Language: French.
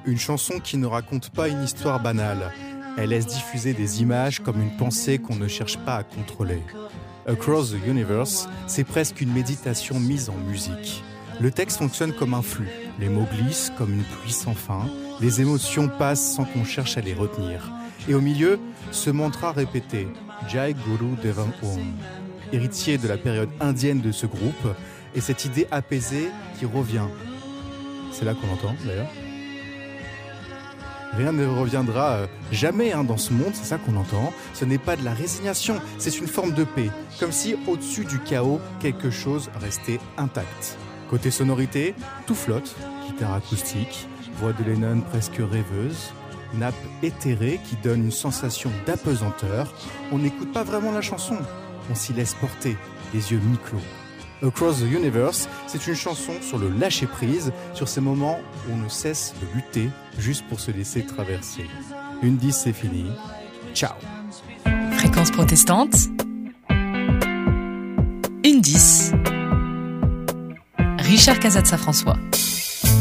Une chanson qui ne raconte pas une histoire banale. Elle laisse diffuser des images comme une pensée qu'on ne cherche pas à contrôler. Across the Universe, c'est presque une méditation mise en musique. Le texte fonctionne comme un flux. Les mots glissent comme une pluie sans fin. Les émotions passent sans qu'on cherche à les retenir. Et au milieu, ce mantra répété, Jai Guru Devan Om, héritier de la période indienne de ce groupe, et cette idée apaisée qui revient. C'est là qu'on l'entend d'ailleurs. Rien ne reviendra jamais dans ce monde, c'est ça qu'on entend. Ce n'est pas de la résignation, c'est une forme de paix. Comme si au-dessus du chaos, quelque chose restait intact. Côté sonorité, tout flotte, guitare acoustique, voix de Lennon presque rêveuse, nappe éthérée qui donne une sensation d'apesanteur. On n'écoute pas vraiment la chanson, on s'y laisse porter, les yeux mi-clos. Across the Universe, c'est une chanson sur le lâcher-prise, sur ces moments où on ne cesse de lutter juste pour se laisser traverser. Une 10, c'est fini. Ciao. Fréquence protestante. Une 10. Richard Cazazza François.